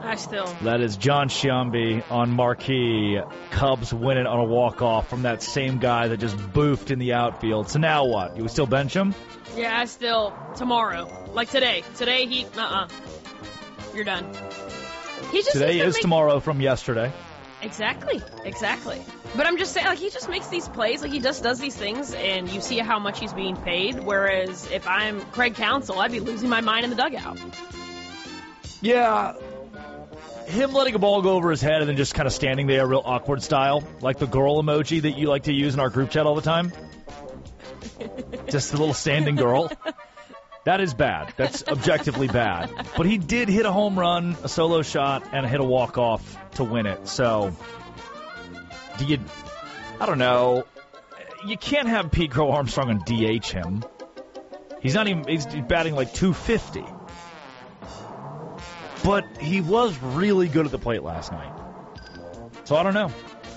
I still. That is John Sciambi on Marquee. Cubs win it on a walk-off from that same guy that just boofed in the outfield. So now what? You still bench him? Yeah, I still. Tomorrow. Like today. Today, you're done. Today is tomorrow from yesterday. Exactly. But I'm just saying, like, he just makes these plays, like, he just does these things, and you see how much he's being paid, whereas if I'm Craig Counsell, I'd be losing my mind in the dugout. Yeah. Him letting a ball go over his head and then just kind of standing there real awkward style, like the girl emoji that you like to use in our group chat all the time. Just a little standing girl. That is bad. That's objectively bad. But he did hit a home run, a solo shot, and hit a walk-off to win it. So, I don't know. You can't have Pete Crow Armstrong and DH him. He's batting like 250. But he was really good at the plate last night. So I don't know.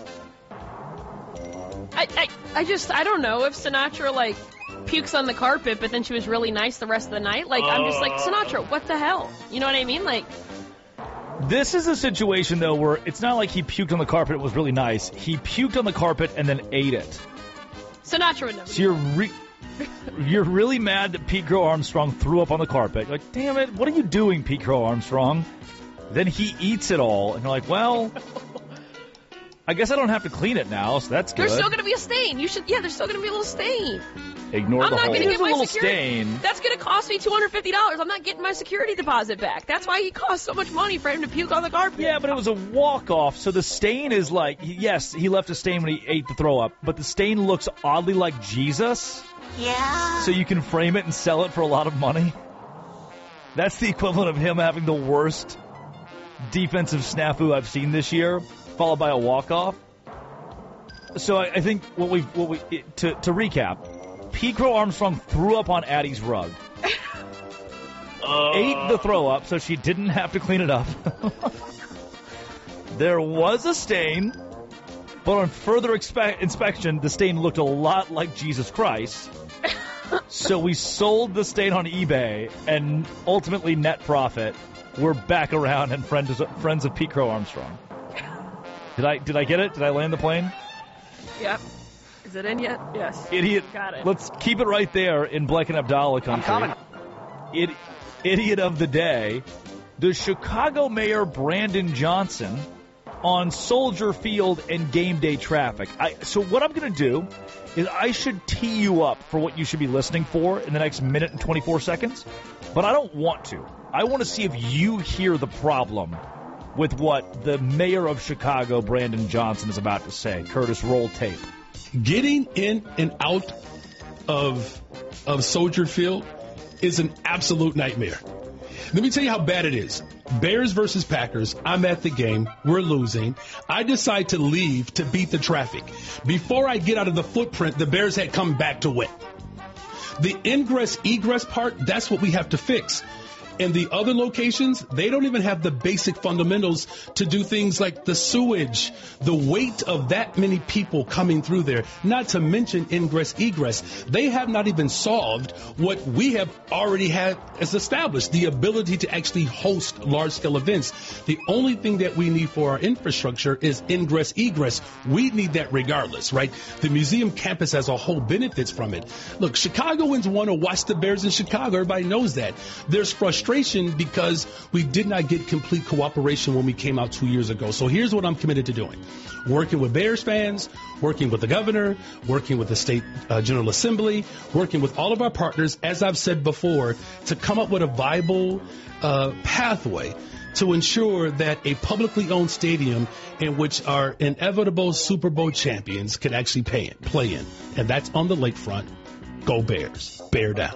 I don't know if Sinatra, like, pukes on the carpet, but then she was really nice the rest of the night. Like, I'm just like, Sinatra, what the hell? You know what I mean? Like, this is a situation, though, where it's not like he puked on the carpet, it was really nice. He puked on the carpet and then ate it. Sinatra would never. So you're really mad that Pete Crow Armstrong threw up on the carpet. You're like, damn it, what are you doing, Pete Crow Armstrong? Then he eats it all, and you're like, well, I guess I don't have to clean it now, so that's good. There's still going to be a stain. There's still going to be a little stain. Ignore the whole. There's a little stain. That's going to cost me $250. I'm not getting my security deposit back. That's why he cost so much money for him to puke on the carpet. Yeah, but it was a walk-off, so the stain is like, yes, he left a stain when he ate the throw-up, but the stain looks oddly like Jesus. Yeah. So you can frame it and sell it for a lot of money. That's the equivalent of him having the worst defensive snafu I've seen this year, followed by a walk-off. So I think to recap, Pete Crow Armstrong threw up on Addie's rug. Ate the throw-up so she didn't have to clean it up. There was a stain, but on further inspection, the stain looked a lot like Jesus Christ. So we sold the stain on eBay, and ultimately net profit, we're back around and friends of Pete Crow Armstrong. Did I get it? Did I land the plane? Yep. Is it in yet? Yes. Idiot. Got it. Let's keep it right there in Blake and Abdallah country. I'm coming. Idiot of the day, the Chicago mayor Brandon Johnson on Soldier Field and game day traffic. So what I'm going to do is I should tee you up for what you should be listening for in the next minute and 24 seconds, but I don't want to. I want to see if you hear the problem with what the mayor of Chicago, Brandon Johnson, is about to say. Curtis, roll tape. Getting in and out of Soldier Field is an absolute nightmare. Let me tell you how bad it is. Bears versus Packers. I'm at the game. We're losing. I decide to leave to beat the traffic. Before I get out of the footprint, the Bears had come back to win. The ingress-egress part, that's what we have to fix. In the other locations, they don't even have the basic fundamentals to do things like the sewage, the weight of that many people coming through there, not to mention ingress, egress. They have not even solved what we have already had as established, the ability to actually host large-scale events. The only thing that we need for our infrastructure is ingress, egress. We need that regardless, right? The museum campus as a whole benefits from it. Look, Chicagoans want to watch the Bears in Chicago. Everybody knows that. There's frustration because we did not get complete cooperation when we came out 2 years ago. So here's what I'm committed to doing. Working with Bears fans, working with the governor, working with the state General Assembly, working with all of our partners, as I've said before, to come up with a viable pathway to ensure that a publicly owned stadium in which our inevitable Super Bowl champions could actually play in. And that's on the lakefront. Go Bears. Bear down.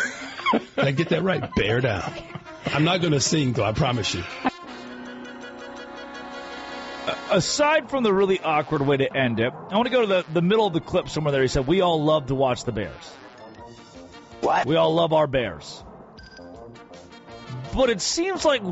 Did I get that right? Bear down. I'm not going to sing, though, I promise you. Aside from the really awkward way to end it, I want to go to the middle of the clip somewhere there. He said, we all love to watch the Bears. What? We all love our Bears. But it seems like